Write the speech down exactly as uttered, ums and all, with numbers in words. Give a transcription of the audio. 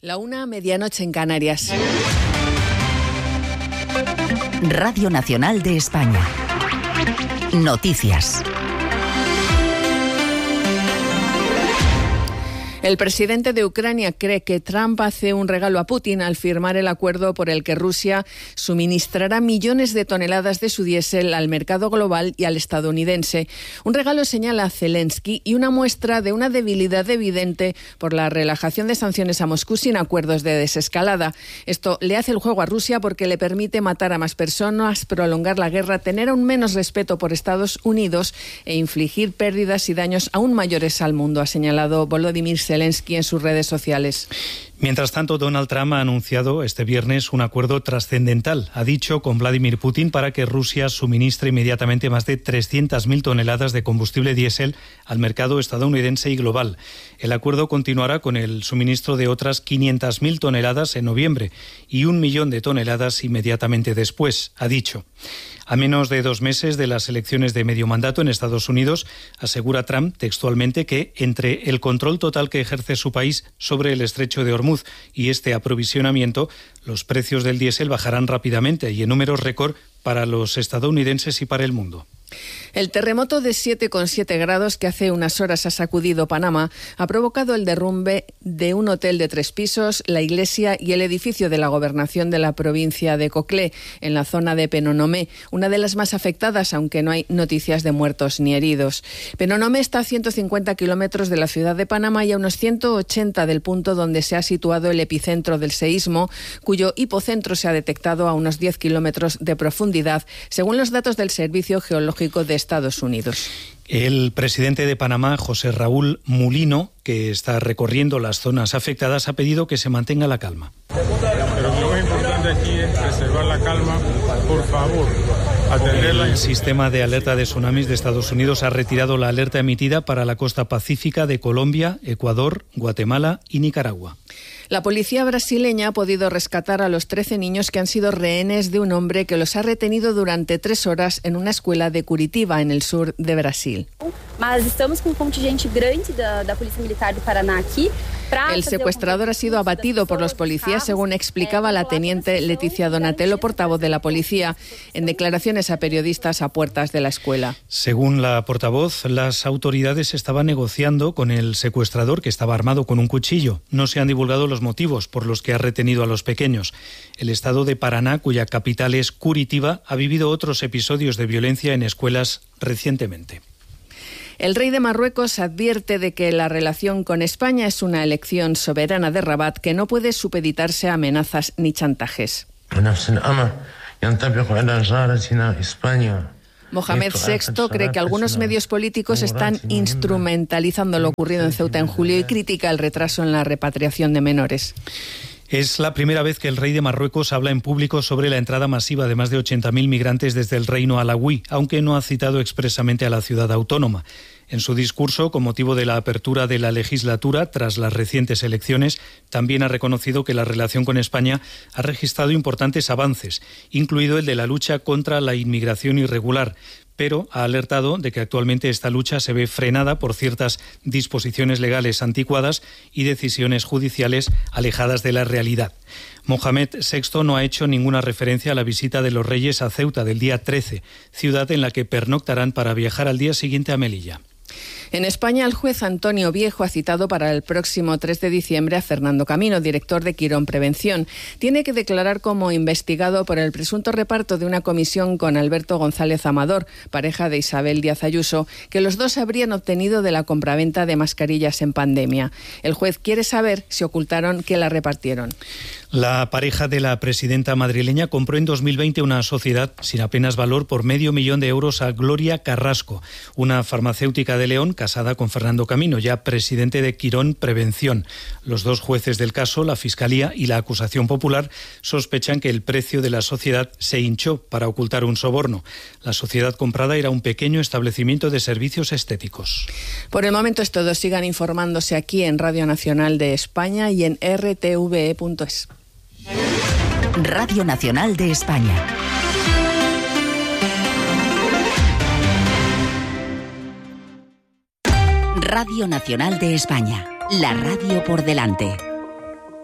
La una, medianoche en Canarias. Radio Nacional de España. Noticias. El presidente de Ucrania cree que Trump hace un regalo a Putin al firmar el acuerdo por el que Rusia suministrará millones de toneladas de su diésel al mercado global y al estadounidense. Un regalo, señala Zelensky, y una muestra de una debilidad evidente por la relajación de sanciones a Moscú sin acuerdos de desescalada. Esto le hace el juego a Rusia porque le permite matar a más personas, prolongar la guerra, tener aún menos respeto por Estados Unidos e infligir pérdidas y daños aún mayores al mundo, ha señalado Volodymyr Zelensky Zelensky en sus redes sociales. Mientras tanto, Donald Trump ha anunciado este viernes un acuerdo trascendental, ha dicho, con Vladimir Putin para que Rusia suministre inmediatamente más de trescientas mil toneladas de combustible diésel al mercado estadounidense y global. El acuerdo continuará con el suministro de otras quinientas mil toneladas en noviembre y un millón de toneladas inmediatamente después, ha dicho. A menos de dos meses de las elecciones de medio mandato en Estados Unidos, asegura Trump textualmente que entre el control total que ejerce su país sobre el estrecho de Hormuz y este aprovisionamiento, los precios del diésel bajarán rápidamente y en números récord para los estadounidenses y para el mundo. El terremoto de siete coma siete grados que hace unas horas ha sacudido Panamá ha provocado el derrumbe de un hotel de tres pisos, la iglesia y el edificio de la gobernación de la provincia de Coclé, en la zona de Penonomé, una de las más afectadas, aunque no hay noticias de muertos ni heridos. Penonomé está a ciento cincuenta kilómetros de la ciudad de Panamá y a unos ciento ochenta del punto donde se ha situado el epicentro del seísmo, cuyo hipocentro se ha detectado a unos diez kilómetros de profundidad, según los datos del Servicio Geológico de Estados Unidos. El presidente de Panamá, José Raúl Mulino, que está recorriendo las zonas afectadas, ha pedido que se mantenga la calma. Pero lo más importante aquí es preservar la calma, por favor. Atenderla. El sistema de alerta de tsunamis de Estados Unidos ha retirado la alerta emitida para la costa pacífica de Colombia, Ecuador, Guatemala y Nicaragua. La policía brasileña ha podido rescatar a los trece niños que han sido rehenes de un hombre que los ha retenido durante tres horas en una escuela de Curitiba, en el sur de Brasil. Mas estamos con un contingente grande da, da Policía Militar do Paraná aquí. El secuestrador ha sido abatido por los policías, según explicaba la teniente Leticia Donatello, portavoz de la policía, en declaraciones a periodistas a puertas de la escuela. Según la portavoz, las autoridades estaban negociando con el secuestrador, que estaba armado con un cuchillo. No se han divulgado los motivos por los que ha retenido a los pequeños. El estado de Paraná, cuya capital es Curitiba, ha vivido otros episodios de violencia en escuelas recientemente. El rey de Marruecos advierte de que la relación con España es una elección soberana de Rabat que no puede supeditarse a amenazas ni chantajes. Mohamed sexto cree que algunos medios políticos están instrumentalizando lo ocurrido en Ceuta en julio y critica el retraso en la repatriación de menores. Es la primera vez que el rey de Marruecos habla en público sobre la entrada masiva de más de ochenta mil migrantes desde el reino alauí, aunque no ha citado expresamente a la ciudad autónoma. En su discurso, con motivo de la apertura de la legislatura tras las recientes elecciones, también ha reconocido que la relación con España ha registrado importantes avances, incluido el de la lucha contra la inmigración irregular, pero ha alertado de que actualmente esta lucha se ve frenada por ciertas disposiciones legales anticuadas y decisiones judiciales alejadas de la realidad. Mohamed sexto no ha hecho ninguna referencia a la visita de los reyes a Ceuta del día trece, ciudad en la que pernoctarán para viajar al día siguiente a Melilla. En España, el juez Antonio Viejo ha citado para el próximo tres de diciembre a Fernando Camino, director de Quirón Prevención. Tiene que declarar como investigado por el presunto reparto de una comisión con Alberto González Amador, pareja de Isabel Díaz Ayuso, que los dos habrían obtenido de la compraventa de mascarillas en pandemia. El juez quiere saber si ocultaron que la repartieron. La pareja de la presidenta madrileña compró en dos mil veinte una sociedad sin apenas valor por medio millón de euros a Gloria Carrasco, una farmacéutica de León casada con Fernando Camino, ya presidente de Quirón Prevención. Los dos jueces del caso, la Fiscalía y la acusación popular, sospechan que el precio de la sociedad se hinchó para ocultar un soborno. La sociedad comprada era un pequeño establecimiento de servicios estéticos. Por el momento es todo. Sigan informándose aquí en Radio Nacional de España y en r t v e punto es. Radio Nacional de España. Radio Nacional de España. La radio por delante.